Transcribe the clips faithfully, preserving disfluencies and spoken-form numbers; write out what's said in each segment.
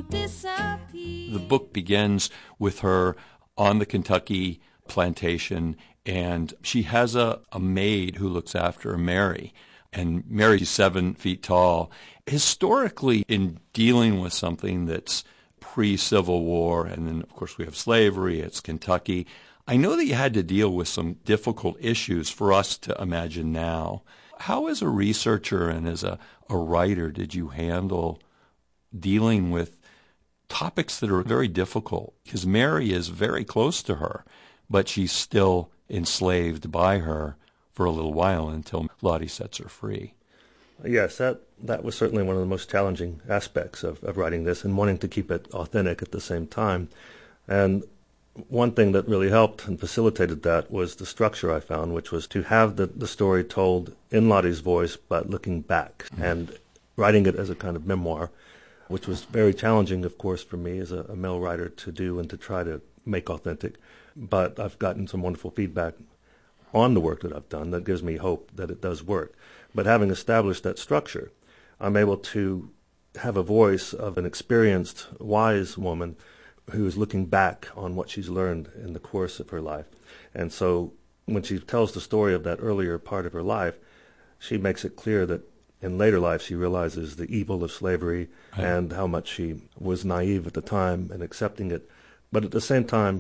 disappear. The book begins with her on the Kentucky plantation, and she has a, a maid who looks after her, Mary. And Mary's seven feet tall. Historically, in dealing with something that's pre-Civil War, and then, of course, we have slavery, it's Kentucky, I know that you had to deal with some difficult issues for us to imagine now. How, as a researcher and as a, a writer, did you handle dealing with topics that are very difficult? Because Mary is very close to her, but she's still enslaved by her for a little while until Lottie sets her free. Yes, that, that was certainly one of the most challenging aspects of, of writing this, and wanting to keep it authentic at the same time. And one thing that really helped and facilitated that was the structure I found, which was to have the, the story told in Lottie's voice, but looking back, mm-hmm. and writing it as a kind of memoir, which was very challenging, of course, for me as a, a male writer to do and to try to make authentic. But I've gotten some wonderful feedback on the work that I've done that gives me hope that it does work. But having established that structure, I'm able to have a voice of an experienced, wise woman who is looking back on what she's learned in the course of her life. And so when she tells the story of that earlier part of her life, she makes it clear that in later life she realizes the evil of slavery, right, and how much she was naive at the time in accepting it. But at the same time,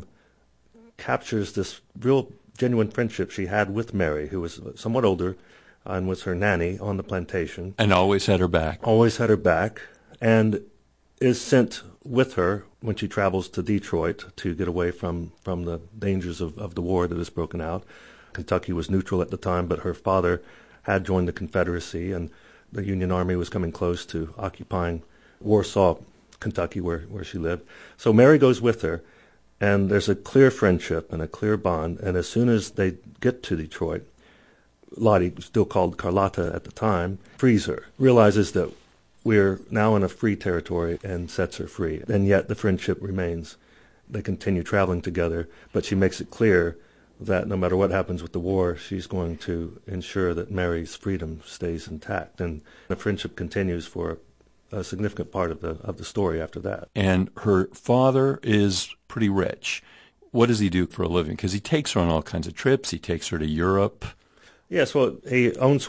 captures this real genuine friendship she had with Mary, who was somewhat older and was her nanny on the plantation. And always had her back. Always had her back, and is sent with her when she travels to Detroit to get away from, from the dangers of, of the war that has broken out. Kentucky was neutral at the time, but her father had joined the Confederacy, and the Union Army was coming close to occupying Warsaw, Kentucky, where, where she lived. So Mary goes with her, and there's a clear friendship and a clear bond. And as soon as they get to Detroit, Lottie, still called Carlotta at the time, frees her, realizes that we're now in a free territory, and sets her free. And yet the friendship remains. They continue traveling together, but she makes it clear that no matter what happens with the war, she's going to ensure that Mary's freedom stays intact. And the friendship continues for a significant part of the of the story after that. And her father is pretty rich. What does he do for a living? Because he takes her on all kinds of trips. He takes her to Europe. Yes, well, he owns